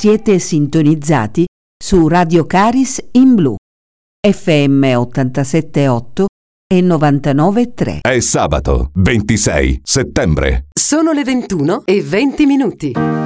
Siete sintonizzati su Radio Caris in Blu, FM 87.8 e 99.3. È sabato 26 settembre. Sono le 21:20.